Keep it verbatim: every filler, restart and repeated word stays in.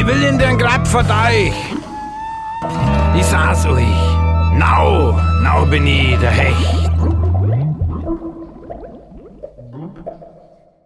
Ich will in den Grab von euch. Ich sah's euch. Nau, nau bin ich der Hecht.